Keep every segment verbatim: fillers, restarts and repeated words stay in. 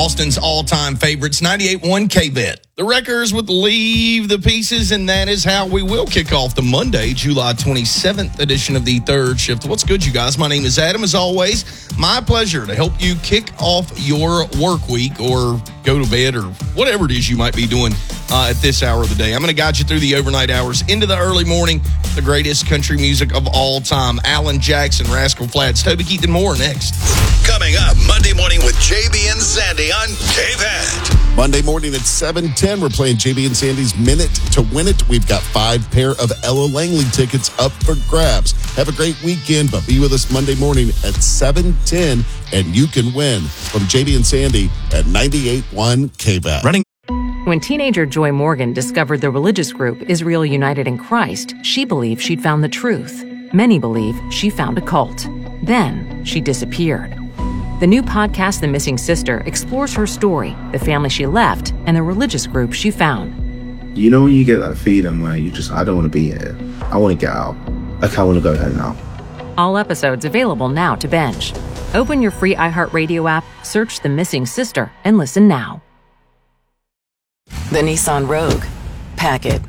Austin's all-time favorites, ninety-eight point one K-Bet. The Wreckers with Leave the Pieces, and that is how we will kick off the Monday, July twenty-seventh edition of the Third Shift. What's good, you guys? My name is Adam. As always, my pleasure to help you kick off your work week or go to bed or whatever it is you might be doing uh, at this hour of the day. I'm going to guide you through the overnight hours into the early morning, the greatest country music of all time. Alan Jackson, Rascal Flatts, Toby Keith, and more next. Coming up Monday morning with J B and Sandy on K-Bet. Monday morning at seven ten, we're playing J B and Sandy's Minute to Win It. We've got five pair of Ella Langley tickets up for grabs. Have a great weekend, but be with us Monday morning at seven ten, and you can win from J B and Sandy at ninety-eight point one K-Bet. Running. When teenager Joy Morgan discovered the religious group Israel United in Christ, she believed she'd found the truth. Many believe she found a cult. Then she disappeared. The new podcast, The Missing Sister, explores her story, the family she left, and the religious group she found. You know when you get that feeling where you just, I don't want to be here. I want to get out. Like, I want to go home now. All episodes available now to binge. Open your free iHeartRadio app, search The Missing Sister, and listen now. The Nissan Rogue. Pack it.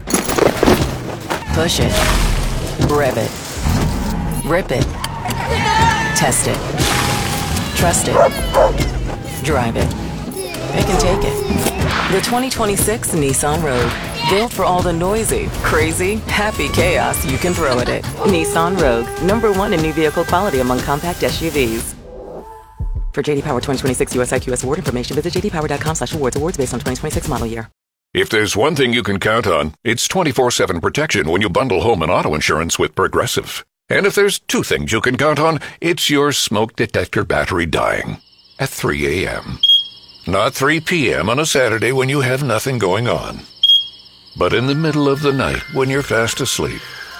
Push it. Rev it. Rip it. Test it. Trust it. Drive it. It can take it. The twenty twenty-six Nissan Rogue. Built for all the noisy, crazy, happy chaos you can throw at it. Nissan Rogue. Number one in new vehicle quality among compact S U Vs. For J D Power twenty twenty-six U S I Q S award information, visit j d power dot com slash awards. Awards based on twenty twenty-six model year. If there's one thing you can count on, it's twenty-four seven protection when you bundle home and auto insurance with Progressive. And if there's two things you can count on, it's your smoke detector battery dying at three a.m. Not three p.m. on a Saturday when you have nothing going on, but in the middle of the night when you're fast asleep.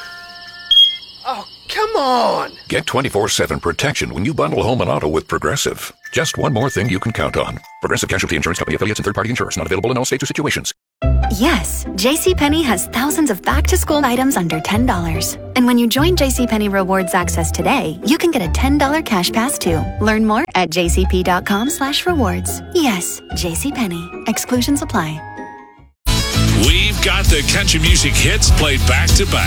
Oh, come on! Get twenty-four seven protection when you bundle home and auto with Progressive. Just one more thing you can count on. Progressive Casualty Insurance Company affiliates and third-party insurers. Not available in all states or situations. Yes, JCPenney has thousands of back-to-school items under ten dollars. And when you join JCPenney Rewards Access today, you can get a ten dollars cash pass too. Learn more at jcp.com slash rewards. Yes, JCPenney. Exclusions apply. We've got the country music hits played back to back.